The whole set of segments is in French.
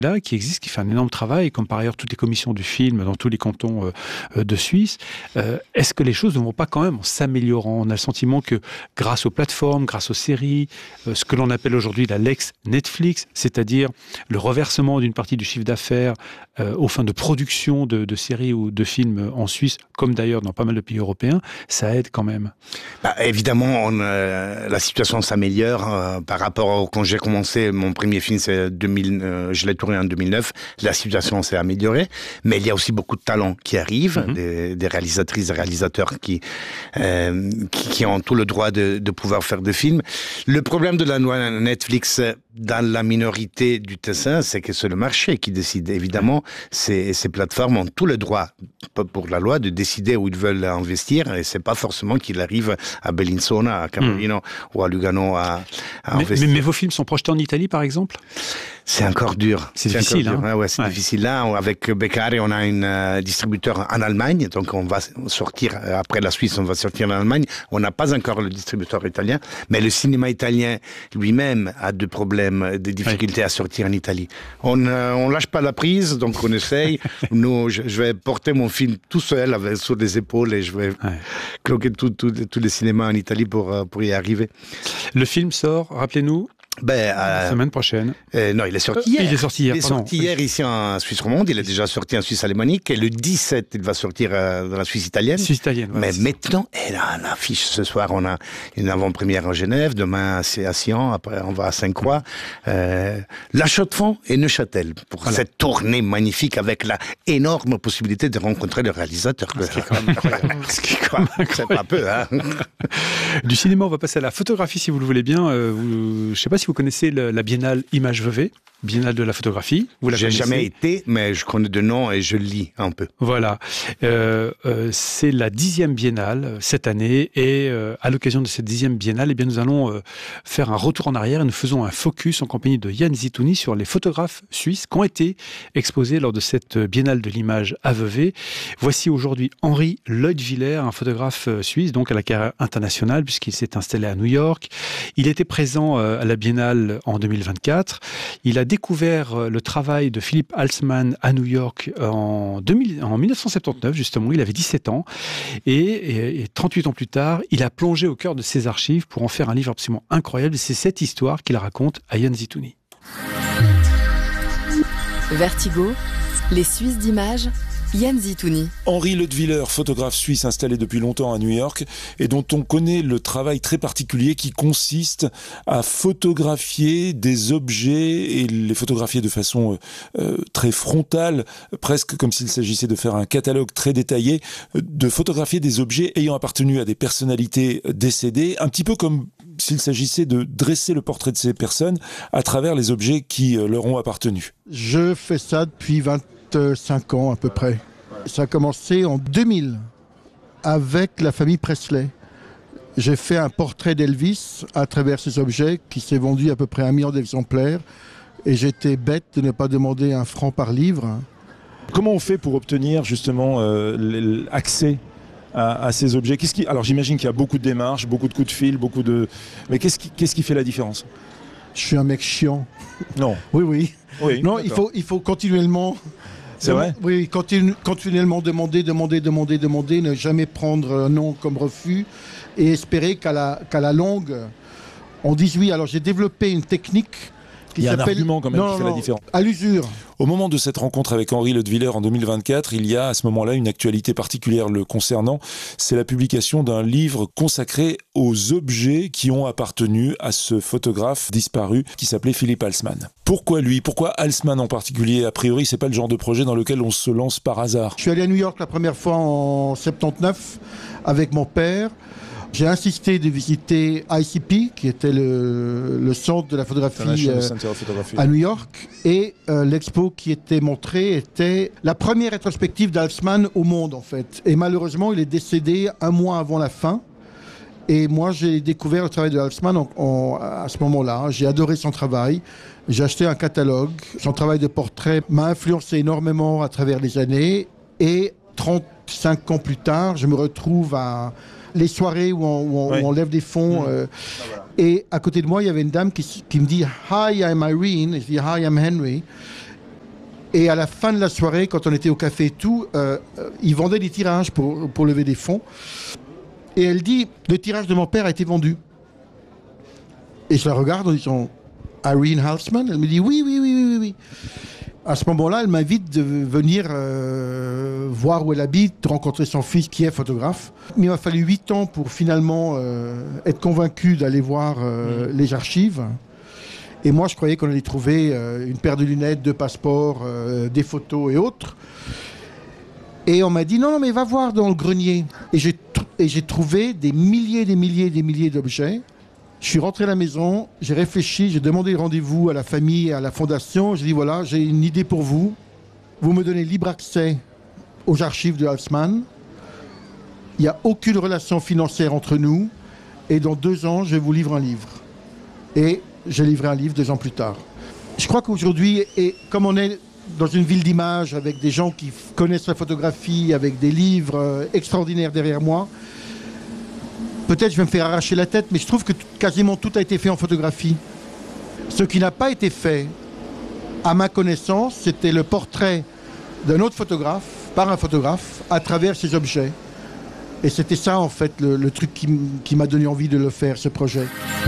là, qui existe, qui fait un énorme travail, comme par ailleurs toutes les commissions du film dans tous les cantons de Suisse. Est-ce que les choses ne vont pas quand même en s'améliorant? On a le sentiment que grâce aux plateformes, grâce aux séries, ce que l'on appelle aujourd'hui la Lex Netflix, c'est-à-dire le reversement d'une partie du chiffre d'affaires aux fins de production de séries ou de films en Suisse, comme d'ailleurs dans pas mal de pays européens, ça aide quand même. Évidemment, la situation s'améliore par rapport quand j'ai commencé. Mon premier film, c'est 2000, je l'ai tourné en 2009. La situation s'est améliorée, mais il y a aussi beaucoup de talents qui arrivent, des réalisatrices et réalisateurs qui ont tout le droit de pouvoir faire des films. Le problème de la loi Netflix dans la minorité du Tessin, c'est que c'est le marché qui décide. Évidemment, ces plateformes ont tout le droit, pour la loi, de décider où ils veulent investir, et c'est pas forcément qu'ils arrivent à Bellinzona, à Camerino ou à Lugano à investir. Mais vos films sont projetés en Italie, par exemple? C'est encore dur. C'est difficile, encore dur. Ouais, c'est difficile. Là, avec Beccari, on a un distributeur en Allemagne, donc on va sortir, après la Suisse, on va sortir en Allemagne. On n'a pas encore le distributeur italien, mais le cinéma italien lui-même a des problèmes, des difficultés à sortir en Italie. On lâche pas la prise, donc on essaye. Nous, je vais porter mon film tout seul sur les épaules et je vais cloquer tous les cinémas en Italie pour y arriver. Le film sort, rappelez-nous, la semaine prochaine. Non, il est sorti hier. Il est sorti hier, Il est sorti hier ici en Suisse romande. Il est déjà sorti en Suisse alémanique. Et le 17, il va sortir dans la Suisse italienne. Mais maintenant, on affiche ce soir. On a une avant-première en Genève. Demain, c'est à Sion. Après, on va à Sainte-Croix. La Chaux-de-Fonds et Neuchâtel. Pour cette tournée magnifique avec la énorme possibilité de rencontrer le réalisateur. Ce qui est quand même incroyable. C'est pas peu, hein. Du cinéma, on va passer à la photographie, si vous le voulez bien. Je ne sais pas si vous connaissez la Biennale Image Vevey, Biennale de la photographie. J'ai jamais été, mais je connais de nom et je lis un peu. Voilà. C'est la 10e Biennale cette année, et à l'occasion de cette 10e Biennale, nous allons faire un retour en arrière et nous faisons un focus en compagnie de Yann Zitouni sur les photographes suisses qui ont été exposés lors de cette Biennale de l'image à Vevey. Voici aujourd'hui Henri Leutwiler, un photographe suisse, donc à la carrière internationale, puisqu'il s'est installé à New York. Il était présent à la Biennale en 2024. Il a découvert le travail de Philippe Halsman à New York en 1979, justement. Il avait 17 ans. Et 38 ans plus tard, il a plongé au cœur de ses archives pour en faire un livre absolument incroyable. C'est cette histoire qu'il raconte à Yann Zitouni. Vertigo, les Suisses d'images, Yann Zitouni. Henri Leutwiler, photographe suisse installé depuis longtemps à New York et dont on connaît le travail très particulier qui consiste à photographier des objets et les photographier de façon très frontale, presque comme s'il s'agissait de faire un catalogue très détaillé, de photographier des objets ayant appartenu à des personnalités décédées, un petit peu comme s'il s'agissait de dresser le portrait de ces personnes à travers les objets qui leur ont appartenu. Je fais ça depuis 25 ans à peu près. Ça a commencé en 2000 avec la famille Presley. J'ai fait un portrait d'Elvis à travers ces objets qui s'est vendu à peu près 1 million d'exemplaires et j'étais bête de ne pas demander 1 franc par livre. Comment on fait pour obtenir justement l'accès à ces objets? Alors j'imagine qu'il y a beaucoup de démarches, beaucoup de coups de fil, mais qu'est-ce qui fait la différence? Je suis un mec chiant. Non. Oui. Non, d'accord. il faut continuellement... C'est vrai? Oui, continuellement demander, ne jamais prendre un non comme refus et espérer qu'à la longue, on dise oui. Alors j'ai développé une technique qui s'appelle... Il y a un argument quand même qui fait la différence. À l'usure. Au moment de cette rencontre avec Henri Leutwiler en 2024, il y a à ce moment-là une actualité particulière le concernant. C'est la publication d'un livre consacré aux objets qui ont appartenu à ce photographe disparu qui s'appelait Philippe Halsman. Pourquoi lui? Pourquoi Halsman en particulier? A priori, c'est pas le genre de projet dans lequel on se lance par hasard. Je suis allé à New York la première fois en 79 avec mon père. J'ai insisté de visiter ICP, qui était le centre de la photographie à New York. Et l'expo qui était montrée était la première rétrospective d'Halsman au monde, en fait. Et malheureusement, il est décédé 1 mois avant la fin. Et moi, j'ai découvert le travail de Halsman à ce moment-là. J'ai adoré son travail. J'ai acheté un catalogue. Son travail de portrait m'a influencé énormément à travers les années. Et 35 ans plus tard, je me retrouve à les soirées où on lève des fonds. Et à côté de moi, il y avait une dame qui me dit « Hi, I'm Irene ». Je dis « Hi, I'm Henry ». Et à la fin de la soirée, quand on était au café et tout, ils vendaient des tirages pour lever des fonds. Et elle dit, le tirage de mon père a été vendu. Et je la regarde en disant, Irene Halsman? Elle me dit, oui. À ce moment-là, elle m'invite de venir voir où elle habite, rencontrer son fils qui est photographe. Il m'a fallu 8 ans pour finalement être convaincu d'aller voir les archives. Et moi, je croyais qu'on allait trouver une paire de lunettes, 2 passeports, des photos et autres. Et on m'a dit, non, mais va voir dans le grenier. Et j'ai trouvé des milliers d'objets. Je suis rentré à la maison, j'ai réfléchi, j'ai demandé rendez-vous à la famille, à la fondation. J'ai dit, voilà, j'ai une idée pour vous. Vous me donnez libre accès aux archives de Halsman. Il n'y a aucune relation financière entre nous. Et dans 2 ans, je vous livre un livre. Et j'ai livré un livre 2 ans plus tard. Je crois qu'aujourd'hui, et comme on est dans une ville d'images, avec des gens qui connaissent la photographie, avec des livres extraordinaires derrière moi, peut-être je vais me faire arracher la tête, mais je trouve que quasiment tout a été fait en photographie. Ce qui n'a pas été fait, à ma connaissance, c'était le portrait d'un autre photographe, par un photographe, à travers ces objets. Et c'était ça, en fait, le truc qui m'a donné envie de le faire, ce projet.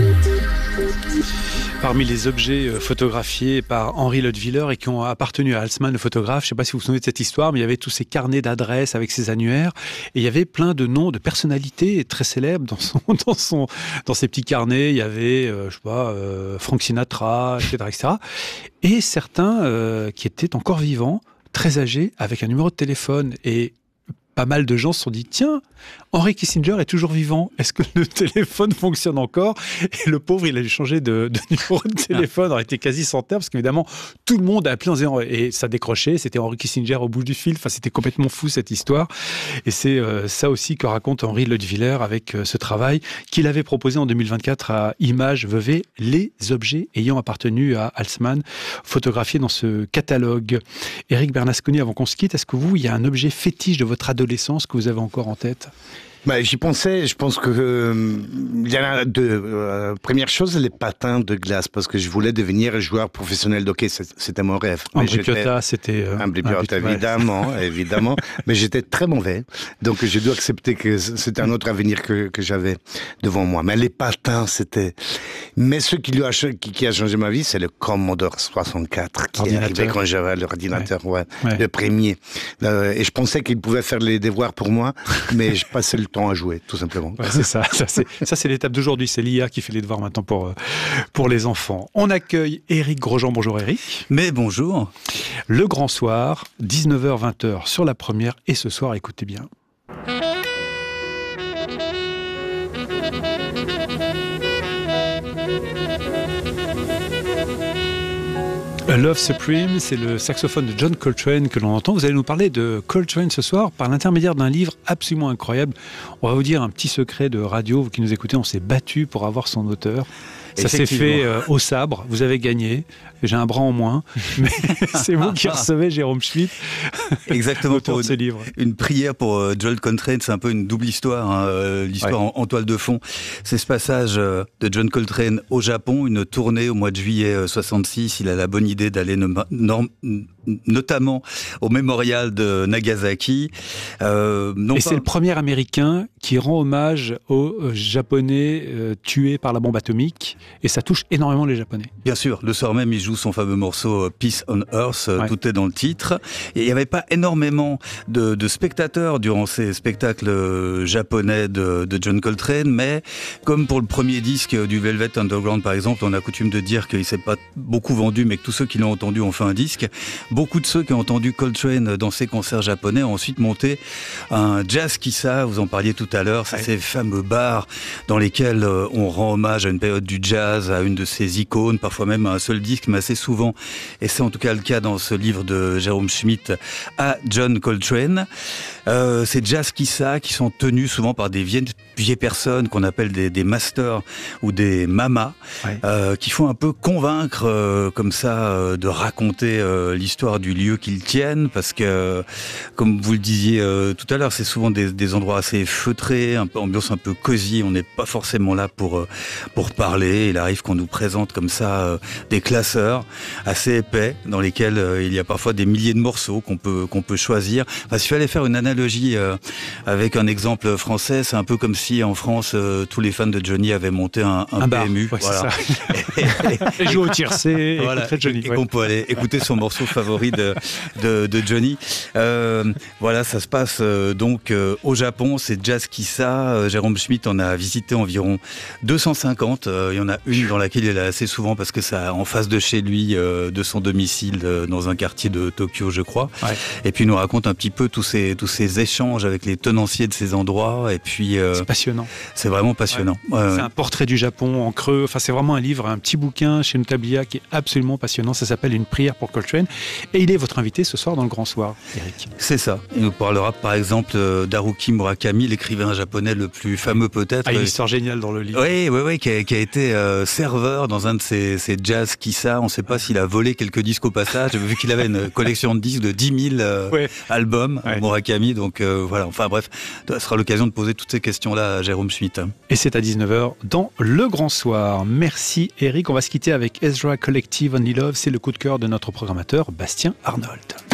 Parmi les objets photographiés par Henri Leutwiller et qui ont appartenu à Halsman, le photographe, je ne sais pas si vous vous souvenez de cette histoire, mais il y avait tous ces carnets d'adresses avec ses annuaires, et il y avait plein de noms de personnalités très célèbres dans ces petits carnets. Il y avait, Frank Sinatra, etc. Et certains qui étaient encore vivants, très âgés, avec un numéro de téléphone. Et pas mal de gens se sont dit, tiens, Henry Kissinger est toujours vivant. Est-ce que le téléphone fonctionne encore? Et le pauvre, il a dû changer de numéro de téléphone. Il était quasi sans terre parce qu'évidemment, tout le monde a appelé en disant, et ça décrochait. C'était Henry Kissinger au bout du fil. Enfin, c'était complètement fou, cette histoire. Et c'est ça aussi que raconte Henri Leutwiller avec ce travail qu'il avait proposé en 2024 à Images Vevey, les objets ayant appartenu à Halsman, photographiés dans ce catalogue. Éric Bernasconi, avant qu'on se quitte, est-ce que il y a un objet fétiche de votre adolescence que vous avez encore en tête? J'y pensais, je pense que il y en a 2. Première chose, les patins de glace, parce que je voulais devenir joueur professionnel d'hockey, c'était mon rêve. Ambry Piotta, c'était... Ambry Piotta, évidemment, mais j'étais très mauvais, donc j'ai dû accepter que c'était un autre avenir que j'avais devant moi. Mais les patins, c'était... Mais ce qui a changé ma vie, c'est le Commodore 64, qui est arrivé quand j'avais l'ordinateur, le premier. Et je pensais qu'il pouvait faire les devoirs pour moi, mais je passais le temps à jouer, tout simplement. Ouais, c'est ça. Ça, c'est l'étape d'aujourd'hui. C'est l'IA qui fait les devoirs maintenant pour les enfants. On accueille Éric Grosjean. Bonjour Éric. Mais bonjour. Le Grand Soir, 19h-20h sur la première. Et ce soir, écoutez bien. A Love Supreme, c'est le saxophone de John Coltrane que l'on entend. Vous allez nous parler de Coltrane ce soir par l'intermédiaire d'un livre absolument incroyable. On va vous dire un petit secret de radio. Vous qui nous écoutez, on s'est battu pour avoir son auteur. Ça s'est fait au sabre, vous avez gagné. J'ai un bras en moins, mais c'est vous qui recevez Jérôme Schmitt. Exactement, pour ce livre. Une prière pour John Coltrane, c'est un peu une double histoire, l'histoire en toile de fond. C'est ce passage de John Coltrane au Japon, une tournée au mois de juillet 66. Il a la bonne idée d'aller notamment au mémorial de Nagasaki. C'est le premier Américain qui rend hommage aux Japonais tués par la bombe atomique, et ça touche énormément les Japonais. Bien sûr, le soir même, il joue son fameux morceau Peace on Earth, tout est dans le titre. Et il n'y avait pas énormément de spectateurs durant ces spectacles japonais de John Coltrane, mais comme pour le premier disque du Velvet Underground par exemple, on a coutume de dire qu'il ne s'est pas beaucoup vendu, mais que tous ceux qui l'ont entendu ont fait un disque. Beaucoup de ceux qui ont entendu Coltrane dans ces concerts japonais ont ensuite monté un jazz kissa, vous en parliez tout à l'heure, c'est ces fameux bars dans lesquels on rend hommage à une période du jazz, à une de ses icônes, parfois même à un seul disque, mais assez souvent, et c'est en tout cas le cas dans ce livre de Jérôme Schmitt, à John Coltrane. Ces jazz kissa qui sont tenus souvent par des vieilles personnes qu'on appelle des masters ou des mamas, qui font un peu convaincre comme ça de raconter l'histoire du lieu qu'ils tiennent, parce que comme vous le disiez tout à l'heure, c'est souvent des endroits assez feutrés, ambiance un peu cosy, on n'est pas forcément là pour parler, écouter. Il arrive qu'on nous présente comme ça des classeurs assez épais dans lesquels il y a parfois des milliers de morceaux qu'on peut choisir. Enfin, s'il fallait faire une analogie avec un exemple français, c'est un peu comme si en France tous les fans de Johnny avaient monté un PMU. Ouais, voilà. Et jouer au tiercé, voilà, Johnny. Et qu'on peut aller écouter son morceau favori de Johnny. Voilà, ça se passe donc au Japon, c'est Jazz Kissa. Jérôme Schmitt en a visité environ 250. Il y en a une dans laquelle il est assez souvent parce que c'est en face de chez lui, de son domicile, dans un quartier de Tokyo, je crois. Ouais. Et puis il nous raconte un petit peu tous ces échanges avec les tenanciers de ces endroits. Et puis c'est passionnant. C'est vraiment passionnant. Ouais. C'est un portrait du Japon en creux. Enfin, c'est vraiment un livre, un petit bouquin chez Notablia qui est absolument passionnant. Ça s'appelle Une prière pour Coltrane. Et il est votre invité ce soir dans le Grand Soir, Eric. C'est ça. Il nous parlera par exemple d'Haruki Murakami, l'écrivain japonais le plus fameux peut-être. Ah, il y a une histoire géniale dans le livre. Oui, qui a été serveur dans un de ces Jazz Kissa. On ne sait pas s'il a volé quelques disques au passage, vu qu'il avait une collection de disques de 10 000 albums, Murakami. Donc voilà, enfin bref, ce sera l'occasion de poser toutes ces questions-là à Jérôme Schmitt. Et c'est à 19h dans le Grand Soir. Merci Eric. On va se quitter avec Ezra Collective Only Love. C'est le coup de cœur de notre programmateur Bastien Arnold.